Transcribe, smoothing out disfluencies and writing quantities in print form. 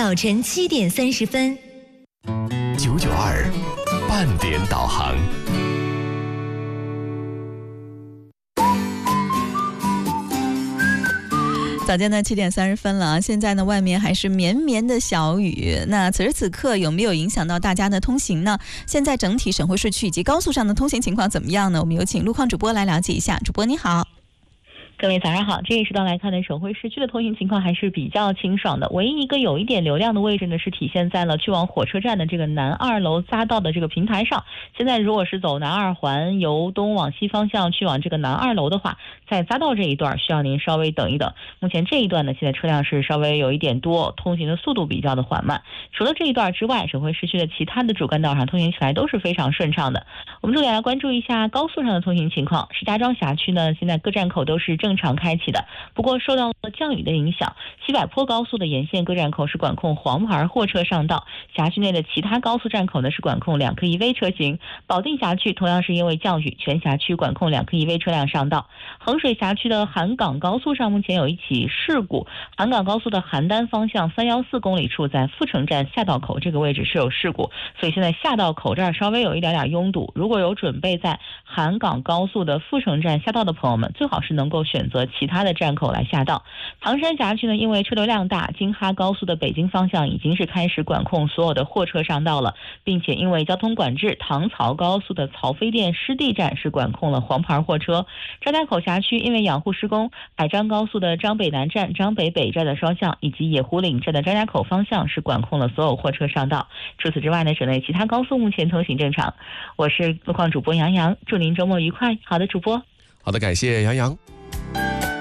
早晨7点30分 992半点导航。 早间呢7点30分了，现在呢外面还是绵绵的小雨。那此时此刻有没有影响到大家的通行呢？现在整体省会市区以及高速上的通行情况怎么样呢？我们有请路况主播来了解一下。主播你好。 各位早上好，这一时段来看呢，省会市区的通行情况还是比较清爽的。唯一一个有一点流量的位置呢，是体现在了去往火车站的这个南2楼匝道的这个平台上。现在如果是走南2环由东往西方向去往这个南2楼的话，在匝道这一段需要您稍微等一等。目前这一段呢，现在车辆是稍微有一点多，通行的速度比较的缓慢。除了这一段之外，省会市区的其他的主干道上通行起来都是非常顺畅的。我们重点来关注一下高速上的通行情况。石家庄辖区呢，现在各站口都是正常开启的，不过受到了降雨的影响，西柏坡高速的沿线各站口是管控黄牌货车上道，辖区内的其他高速站口呢是管控2颗1V 车型。保定辖区同样是因为降雨，全辖区管控2颗1V 车辆上道。衡水辖区的韩港高速上目前有一起事故，韩港高速的邯郸方向314公里处在阜成站下道口这个位置是有事故，所以现在下道口这儿稍微有一点拥堵。如果有准备在韩港高速的阜成站下道的朋友们，最好是能够选择其他的站口来下道。唐山辖区呢，因为车流量大，京哈高速的北京方向已经是开始管控所有的货车上道了，并且因为交通管制，唐曹高速的曹妃甸湿地站是管控了黄牌货车。张家口辖区因为养护施工，海张高速的张北南站、张北北站的双向以及野湖岭站的张家口方向是管控了所有货车上道。除此之外呢，省内其他高速目前通行正常。我是路况主播杨洋，祝您周末愉快。好的，主播。 好的，感谢杨洋。